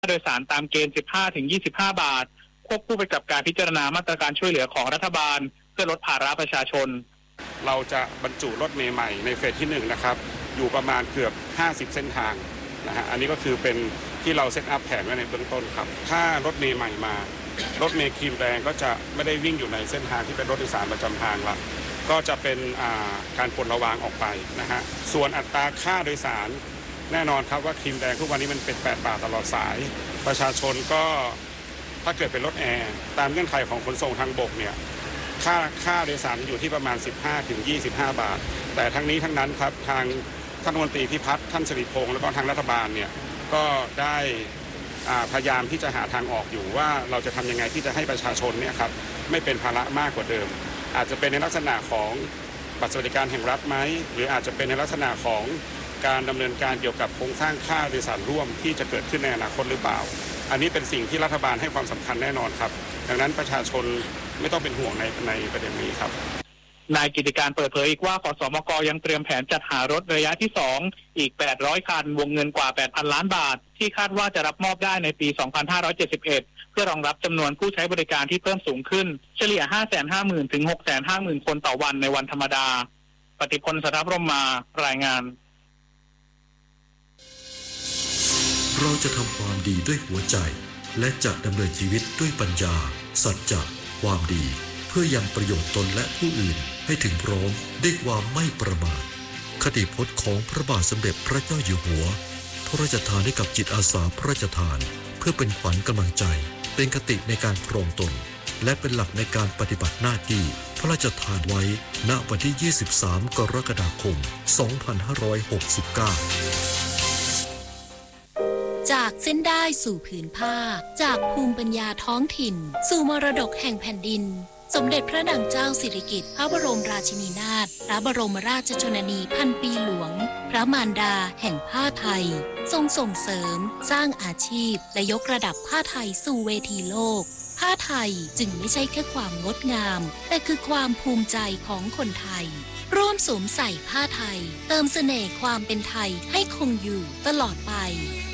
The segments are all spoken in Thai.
โดยสารตามเกณฑ์ 15-25 บาทควบคู่ไปกับการพิจารณามาตรการช่วยเหลือของรัฐบาลเพื่อลดภาระประชาชนเราจะบรรจุรถเมล์ใหม่ในเฟสที่1นะครับอยู่ประมาณเกือบ50เส้นทางนะฮะอันนี้ก็คือเป็นที่เราเซตอัพแผนไว้ในเบื้องต้นครับถ้ารถเมล์ใหม่มารถเมล์ครีมแดงก็จะไม่ได้วิ่งอยู่ในเส้นทางที่เป็นรถโดยสารประจำทางละก็จะเป็นการปลดระวางออกไปนะฮะส่วนอัตราค่าโดยสารแน่นอนครับว่าครีมแดงทุกวันนี้มันเป็น8 บาทตลอดสายประชาชนก็ถ้าเกิดเป็นรถแอร์ตามเงื่อนไขของขนส่งทางบกเนี่ยค่าโดยสารอยู่ที่ประมาณ 15-25 บาทแต่ทั้งนี้ทั้งนั้นครับทางท่านรัฐมนตรีพิพัฒน์ท่านสิริพงษ์แล้วก็ทางรัฐบาลเนี่ยก็ได้พยายามที่จะหาทางออกอยู่ว่าเราจะทำยังไงที่จะให้ประชาชนเนี่ยครับไม่เป็นภาระมากกว่าเดิมอาจจะเป็นในลักษณะของบัตรสวัสดิการแห่งรัฐไหมหรืออาจจะเป็นในลักษณะของการดำเนินการเกี่ยวกับโครงสร้างค่าโดยสารร่วมที่จะเกิดขึ้นในอนาคตหรือเปล่าอันนี้เป็นสิ่งที่รัฐบาลให้ความสำคัญแน่นอนครับดังนั้นประชาชนไม่ต้องเป็นห่วงในประเด็นนี้ครับนายกิติการเปิดเผยอีกว่าขสมกยังเตรียมแผนจัดหารถระยะที่2อีก800คันวงเงินกว่า 8,000 ล้านบาทที่คาดว่าจะรับมอบได้ในปี 2571 เพื่อรองรับจำนวนผู้ใช้บริการที่เพิ่มสูงขึ้นเฉลี่ย 550,000 ถึง 650,000 คนต่อวันในวันธรรมดาปฏิพล สัทธพรหมารายงานเราจะทำความดีด้วยหัวใจและจะดำเนินชีวิตด้วยปัญญาสัจจะความดีเพื่อยังประโยชน์ตนและผู้อื่นให้ถึงพร้อมด้วยความไม่ประมาทคติพจน์ของพระบาทสมเด็จพระเจ้าอยู่หัวพระราชทานให้กับจิตอาสาพระราชทานเพื่อเป็นขวัญกำลังใจเป็นคติในการครองตนและเป็นหลักในการปฏิบัติหน้าที่พระราชทานไว้ณวันที่ 23 กรกฎาคม 2569 จากเส้นได้สู่ผืนผ้าจากภูมิปัญญาท้องถิ่นสู่มรดกแห่งแผ่นดินสมเด็จพระนางเจ้าสิริกิติ์พระบรมราชินีนาถพระบรมราชชนนีพันปีหลวงพระมารดาแห่งผ้าไทยทรงส่งเสริมสร้างอาชีพและยกระดับผ้าไทยสู่เวทีโลกผ้าไทยจึงไม่ใช่แค่ความงดงามแต่คือความภูมิใจของคนไทยร่วมสวมใส่ผ้าไทยเติมเสน่ห์ความเป็นไทยให้คงอยู่ตลอดไป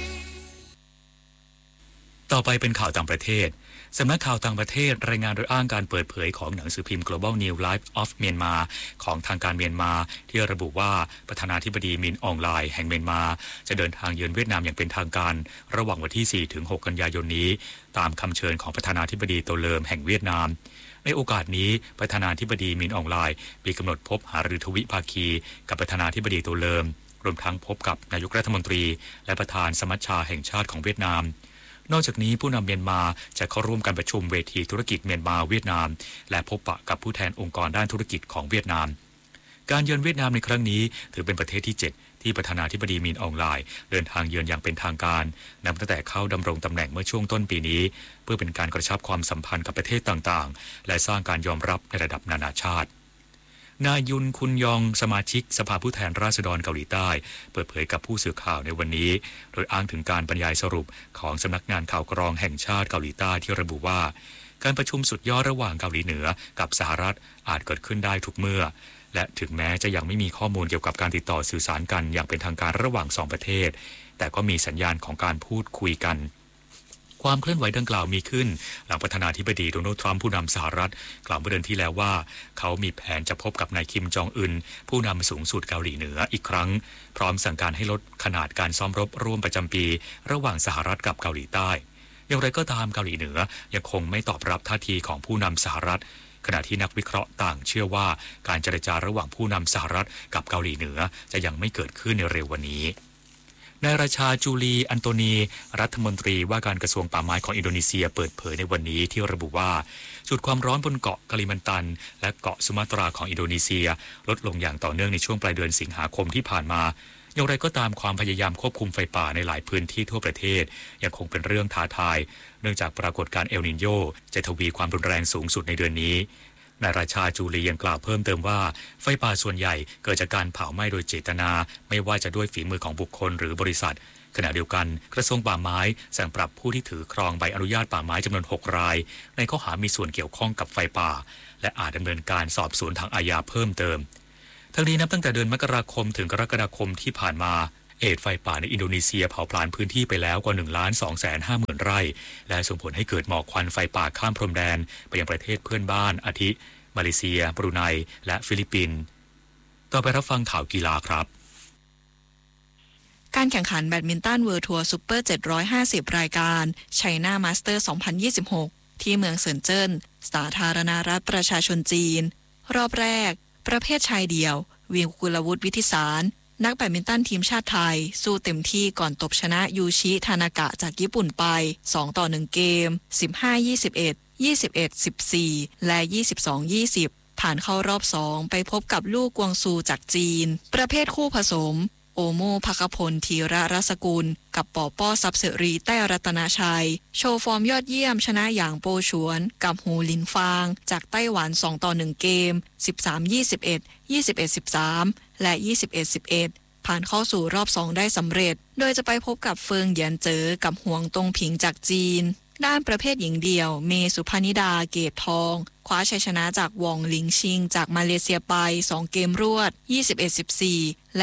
ต่อไปเป็นข่าวต่างประเทศสำนักข่าวต่างประเทศรายงานโดยอ้างการเปิดเผยของหนังสือพิมพ์ Global New Life of Myanmar ของทางการเมียนมาที่ระบุว่าประธานาธิบดีมินอองไลน์แห่งเมียนมาจะเดินทางเยือนเวียดนามอย่างเป็นทางการระหว่างวันที่ 4-6 กันยายนนี้ตามคำเชิญของประธานาธิบดีโตเลิมแห่งเวียดนามในโอกาสนี้ประธานาธิบดีมินอองไลน์มีกำหนดพบหารือทวิภาคีกับประธานาธิบดีโตเลิมรวมทั้งพบกับนายกรัฐมนตรีและประธานสมัชชาแห่งชาติของเวียดนามนอกจากนี้ผู้นำเมียนมาจะเข้าร่วมการประชุมเวทีธุรกิจเมียนมาเวียดนามและพบปะกับผู้แทนองค์กรด้านธุรกิจของเวียดนามการเยือนเวียดนามในครั้งนี้ถือเป็นประเทศที่7ที่ประธานาธิบดีมินอองไลน์เดินทางเยือนอย่างเป็นทางการนับตั้งแต่เข้าดำรงตำแหน่งเมื่อช่วงต้นปีนี้เพื่อเป็นการกระชับความสัมพันธ์กับประเทศต่างๆและสร้างการยอมรับในระดับนานาชาตินายยุนคุนยองสมาชิกสภาผู้แทนราษฎรเกาหลีใต้เปิดเผยกับผู้สื่อข่าวในวันนี้โดยอ้างถึงการบรรยายสรุปของสำนักงานข่าวกรองแห่งชาติเกาหลีใต้ที่ระบุว่าการประชุมสุดยอดระหว่างเกาหลีเหนือกับสหรัฐอาจเกิดขึ้นได้ทุกเมื่อและถึงแม้จะยังไม่มีข้อมูลเกี่ยวกับการติดต่อสื่อสารกันอย่างเป็นทางการระหว่าง2ประเทศแต่ก็มีสัญญาณของการพูดคุยกันความเคลื่อนไหวดังกล่าวมีขึ้นหลังประธานาธิบดีโดนัลด์ทรัมป์ผู้นำสหรัฐกล่าวเมื่อเดือนที่แล้วว่าเขามีแผนจะพบกับนายคิมจองอึนผู้นำสูงสุดเกาหลีเหนืออีกครั้งพร้อมสั่งการให้ลดขนาดการซ้อมรบร่วมประจำปีระหว่างสหรัฐกับเกาหลีใต้อย่างไรก็ตามเกาหลีเหนือยังคงไม่ตอบรับท่าทีของผู้นำสหรัฐขณะที่นักวิเคราะห์ต่างเชื่อว่าการเจรจาระหว่างผู้นำสหรัฐกับเกาหลีเหนือจะยังไม่เกิดขึ้นในเร็ววันนี้นายราชาจูลีอันโตนีรัฐมนตรีว่าการกระทรวงป่าไม้ของอินโดนีเซียเปิดเผยในวันนี้ที่ระบุว่าจุดความร้อนบนเกาะกาลิมันตันและเกาะสุมาตราของอินโดนีเซียลดลงอย่างต่อเนื่องในช่วงปลายเดือนสิงหาคมที่ผ่านมาอย่างไรก็ตามความพยายามควบคุมไฟป่าในหลายพื้นที่ทั่วประเทศยังคงเป็นเรื่องท้าทายเนื่องจากปรากฏการณ์เอลนิโญจะทวีความรุนแรงสูงสุดในเดือนนี้นายราชาจูลียังกล่าวเพิ่มเติมว่าไฟป่าส่วนใหญ่เกิดจากการเผาไหม้โดยเจตนาไม่ว่าจะด้วยฝีมือของบุคคลหรือบริษัทขณะเดียวกันกระทรวงป่าไม้สั่งปรับผู้ที่ถือครองใบอนุญาตป่าไม้จำนวน6 รายในข้อหามีส่วนเกี่ยวข้องกับไฟป่าและอาจดำเนินการสอบสวนทางอาญาเพิ่มเติมทั้งนี้นับตั้งแต่เดือนมกราคมถึงกรกฎาคมที่ผ่านมาเหตุไฟป่าในอินโดนีเซียเผาผลาญพื้นที่ไปแล้วกว่า 1,250,000 ไร่และส่งผลให้เกิดหมอกควันไฟป่าข้ามพรมแดนไปยังประเทศเพื่อนบ้านอาทิมาเลเซียบรูไนและฟิลิปปินส์ต่อไปรับฟังข่าวกีฬาครับการแข่งขันแบดมินตันเวิลด์ทัวร์ซุปเปอร์750รายการไชน่ามาสเตอร์2026ที่เมืองเซินเจิ้นสาธารณรัฐประชาชนจีนรอบแรกประเภทชายเดี่ยววิวกุลวุฒิวิทิสารนักแบดมินตันทีมชาติไทยสู้เต็มที่ก่อนตบชนะยูชิทานากะจากญี่ปุ่นไป2-1เกม 15-21 21-14 และ 22-20 ผ่านเข้ารอบ2ไปพบกับลู่กวางซูจากจีนประเภทคู่ผสมโอโมภคพลธีระรัศกุลกับปอป้อซับเสรีแต้รัตนาชัยโชว์ฟอร์มยอดเยี่ยมชนะอย่างโปฉวนกับหูลินฟางจากไต้หวัน2-1เกม 13-21 21-13 และ 21-11 ผ่านเข้าสู่รอบ2ได้สำเร็จโดยจะไปพบกับเฟิงเหยียนเจ๋อกับหวงตงผิงจากจีนด้านประเภทหญิงเดี่ยวเมสุพนิดาเกตทองคว้าชัยชนะจากวองหลิงชิงจากมาเลเซียไป2เกมรวด 21-14 และ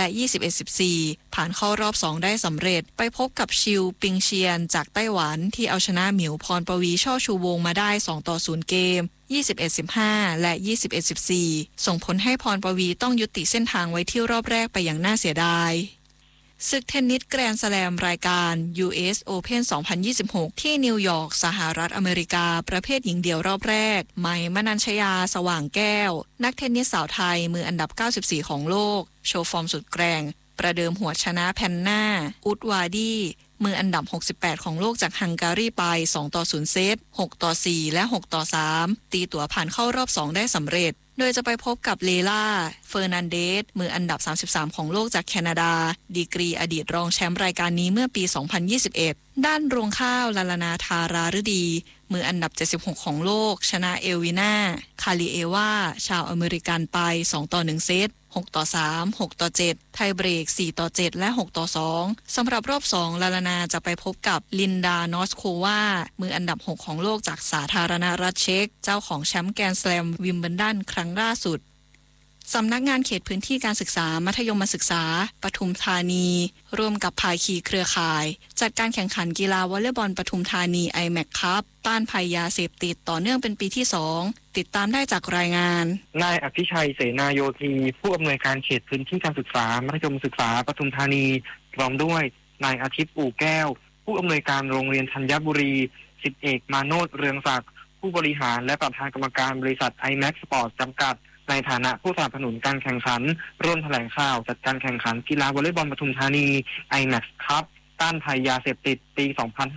21-14 ผ่านเข้ารอบ2ได้สำเร็จไปพบกับชิวปิงเชียนจากไต้หวันที่เอาชนะหมิวพรปวีช่อชูวงมาได้2-0เกม 21-15 และ 21-14 ส่งผลให้พรปวีต้องยุติเส้นทางไว้ที่รอบแรกไปอย่างน่าเสียดายศึกเทนนิสแกรนด์สแลมรายการ US Open 2026 ที่นิวยอร์กสหรัฐอเมริกาประเภทหญิงเดี่ยวรอบแรกไหมมนัญชยาสว่างแก้วนักเทนนิสสาวไทยมืออันดับ94ของโลกโชว์ฟอร์มสุดแกร่งประเดิมหัวชนะแพนนาอุดวาดีมืออันดับ68ของโลกจากฮังการีไป2-0เซต 6-4 และ 6-3 ตีตั๋วผ่านเข้ารอบ2ได้สำเร็จโดยจะไปพบกับเลล่าเฟอร์นันเดสมืออันดับ33ของโลกจากแคนาดาดีกรีอดีตรองแชมป์รายการนี้เมื่อปี2021ด้านรวงข้าวลาลานาธาราฤดีมืออันดับ76ของโลกชนะเอลวิน่าคาลิเอวาชาวอเมริกันไป2-1เซต 6-3 6-7 ไทยเบรก 4-7 และ 6-2 สำหรับรอบ2ลาลานาจะไปพบกับลินดานอสโความืออันดับ6ของโลกจากสาธารณรัฐเช็กเจ้าของแชมป์แกรนด์สแลมวิมเบิลดันครั้งล่าสุดสำนักงานเขตพื้นที่การศึกษามัธยมศึกษาปทุมธานีร่วมกับภาคีเครือข่ายจัดการแข่งขันกีฬาวอลเลย์บอลปทุมธานี IMAC Cup ต้านภัยยาเสพติดต่อเนื่องเป็นปีที่2ติดตามได้จากรายงานนายอภิชัยเสนาโยธีผู้อำนวยการเขตพื้นที่การศึกษามัธยมศึกษาปทุมธานีพร้อมด้วยนายอาทิตย์อู่แก้วผู้อำนวยการโรงเรียนธัญบุรีสิบเอกมาโนชเรืองศักดิ์ผู้บริหารและประธานกรรมการบริษัท IMAC Sport จำกัดในฐานะผู้สนับสนุนการแข่งขันร่วมแถลงข่าวจัดการแข่งขันกีฬาวอลเลย์บอลปทุมธานี IMAC Cup ต้านภัยยาเสพติดปี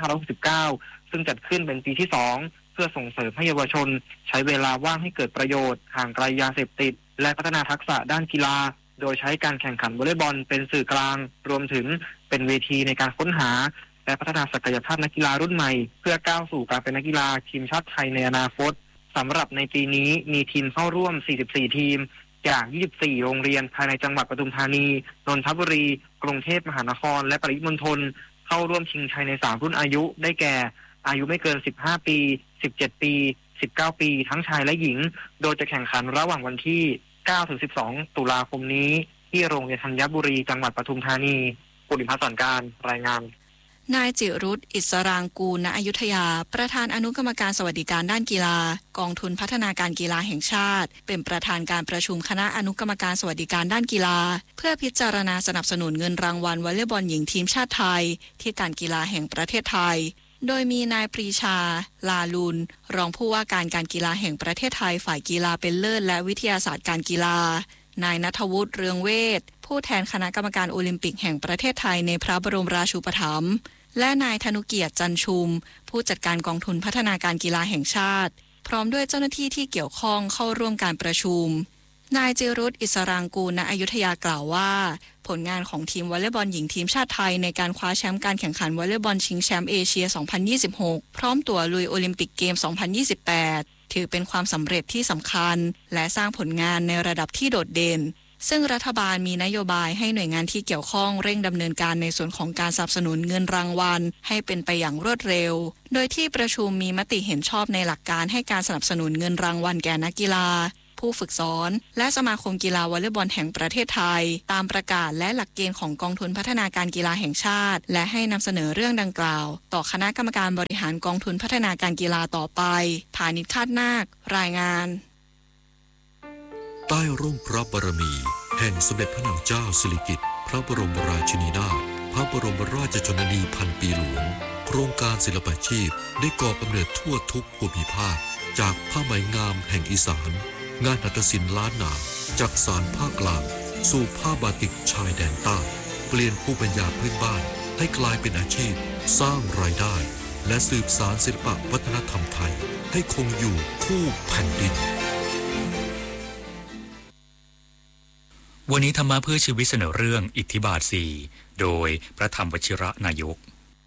2569 ซึ่งจัดขึ้นเป็นปีที่2เพื่อส่งเสริมให้เยาวชนใช้เวลาว่างให้เกิดประโยชน์ห่างไกลยาเสพติดและพัฒนาทักษะด้านกีฬาโดยใช้การแข่งขันวอลเลย์บอลเป็นสื่อกลางรวมถึงเป็นเวทีในการค้นหาและพัฒนาศักยภาพนักกีฬารุ่นใหม่เพื่อก้าวสู่การเป็นนักกีฬาทีมชาติไทยในอนาคตสำหรับในปีนี้มีทีมเข้าร่วม44ทีมจาก24โรงเรียนภายในจังหวัดปทุมธานีนนทบุรีกรุงเทพมหานครและปริมณฑลเข้าร่วมชิงชัยใน3รุ่นอายุได้แก่อายุไม่เกิน15ปี17ปี19ปีทั้งชายและหญิงโดยจะแข่งขันระหว่างวันที่ 9-12 ตุลาคมนี้ที่โรงเรียนธัญบุรีจังหวัดปทุมธานีปุริพัฒน์สอนการรายงานนายจิรุตอิสรางกูลณอยุธยาประธานอนุกรรมการสวัสดิการด้านกีฬากองทุนพัฒนาการกีฬาแห่งชาติเป็นประธานการประชุมคณะอนุกรรมการสวัสดิการด้านกีฬาเพื่อพิจารณาสนับสนุนเงินรางวัลวอลเลย์บอลหญิงทีมชาติไทยที่การกีฬาแห่งประเทศไทยโดยมีนายปรีชาลาลุนรองผู้ว่าการการกีฬาแห่งประเทศไทยฝ่ายกีฬาเป็นเลิศและวิทยาศาสตร์การกีฬานายณัฐวุฒิเรืองเวชผู้แทนคณะกรรมการโอลิมปิกแห่งประเทศไทยในพระบรมราชูปถัมภ์และนายธนุเกียรติจันชุมผู้จัดการกองทุนพัฒนาการกีฬาแห่งชาติพร้อมด้วยเจ้าหน้าที่ที่เกี่ยวข้องเข้าร่วมการประชุมนายจิรุตอิสรางกูลณอยุธยากล่าวว่าผลงานของทีมวอลเลย์บอลหญิงทีมชาติไทยในการคว้าแชมป์การแข่งขันวอลเลย์บอลชิงแชมป์เอเชีย 2026 พร้อมตั๋วลุยโอลิมปิกเกม 2028 ถือเป็นความสำเร็จที่สำคัญและสร้างผลงานในระดับที่โดดเด่นซึ่งรัฐบาลมีนโยบายให้หน่วยงานที่เกี่ยวข้องเร่งดำเนินการในส่วนของการสนับสนุนเงินรางวัลให้เป็นไปอย่างรวดเร็วโดยที่ประชุมมีมติเห็นชอบในหลักการให้การสนับสนุนเงินรางวัลแก่นักกีฬาผู้ฝึกสอนและสมาคมกีฬาวอลเลย์บอลแห่งประเทศไทยตามประกาศและหลักเกณฑ์ของกองทุนพัฒนาการกีฬาแห่งชาติและให้นำเสนอเรื่องดังกล่าวต่อคณะกรรมการบริหารกองทุนพัฒนาการกีฬาต่อไปพานิชคาดนาครายงานใต้ร่มพระบารมีแห่งสมเด็จพระนางเจ้าสิริกิติ์พระบรมราชินีนาถพระบรมราชชนนีพันปีหลวงโครงการศิลปาชีพได้ก่อกำเนิดทั่วทุกภูมิภาคจากผ้าไหมงามแห่งอีสานงานหัตถศิลป์ล้านนาจากสานภาคกลางสู่ผ้าบาติกชายแดนใต้เปลี่ยนภูมิปัญญาพื้นบ้านให้กลายเป็นอาชีพสร้างรายได้และสืบสานศิลปวัฒนธรรมไทยให้คงอยู่คู่แผ่นดินวันนี้ธรรมะเพื่อชีวิตเสนอเรื่องอิทธิบาท 4โดยพระธรรมวชิระนายก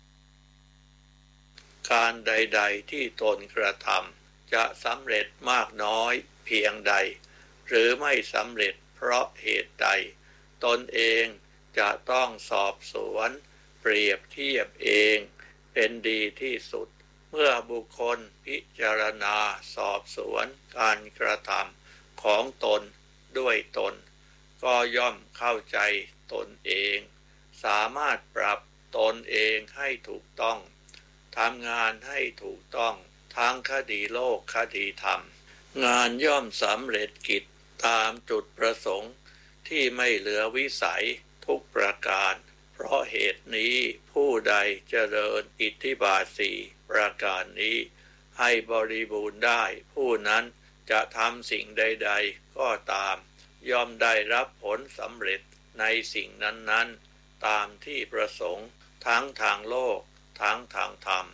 การใดๆที่ตนกระทำจะสำเร็จมากน้อยเพียงใดหรือไม่สำเร็จเพราะเหตุใดตนเองจะต้องสอบสวนเปรียบเทียบเองเป็นดีที่สุดเมื่อบุคคลพิจารณาสอบสวนการกระทำของตนด้วยตนก็ย่อมเข้าใจตนเองสามารถปรับตนเองให้ถูกต้องทำงานให้ถูกต้องทั้งคดีโลกคดีธรรมงานย่อมสำเร็จกิจตามจุดประสงค์ที่ไม่เหลือวิสัยทุกประการเพราะเหตุนี้ผู้ใดเจริญอิทธิบาท 4ประการนี้ให้บริบูรณ์ได้ผู้นั้นจะทำสิ่งใดๆก็ตามย่อมได้รับผลสำเร็จในสิ่งนั้นๆตามที่ประสงค์ทั้งทางโลกทั้งทางธรรม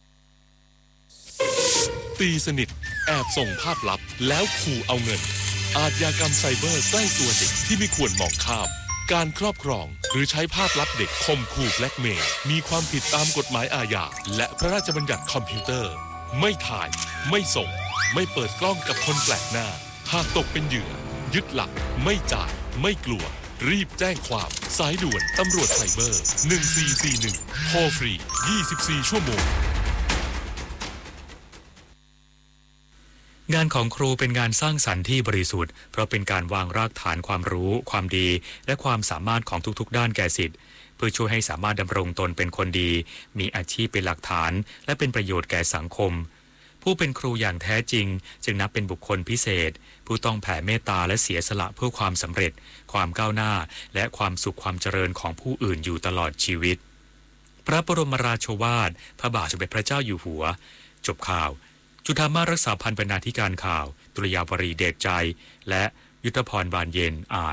ตีสนิทแอบส่งภาพลับแล้วขู่เอาเงินอาชญากรรมไซเบอร์ใกล้ตัวเด็กที่ไม่ควรมองข้ามการครอบครองหรือใช้ภาพลับเด็กข่มขู่แบล็กเมย์มีความผิดตามกฎหมายอาญาและพระราชบัญญัติคอมพิวเตอร์ไม่ถ่ายไม่ส่งไม่เปิดกล้องกับคนแปลกหน้าหากตกเป็นเหยื่อยึดหลักไม่จ่ายไม่กลัวรีบแจ้งความสายด่วนตำรวจไซเบอร์1441โทรฟรี24ชั่วโมงงานของครูเป็นงานสร้างสรรค์ที่บริสุทธิ์เพราะเป็นการวางรากฐานความรู้ความดีและความสามารถของทุกๆด้านแก่ศิษย์เพื่อช่วยให้สามารถดำรงตนเป็นคนดีมีอาชีพเป็นหลักฐานและเป็นประโยชน์แก่สังคมผู้เป็นครูอย่างแท้จริงจึงนับเป็นบุคคลพิเศษผู้ต้องแผ่เมตตาและเสียสละเพื่อความสำเร็จความก้าวหน้าและความสุขความเจริญของผู้อื่นอยู่ตลอดชีวิตพระบรมราโชวาทพระบาทสมเด็จพระเจ้าอยู่หัวจบข่าวจุฑามาสรักษาพันธ์บรรณาธิการข่าวตุลยาวรีเดชใจและยุทธพรบานเย็นอ่าน